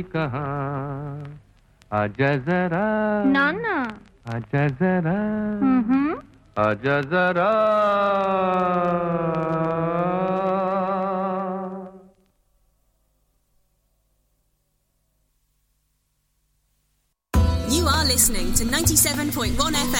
कहाँ आजा जरा नाना आजा जरा आजा जरा You are listening to 97.1 FM.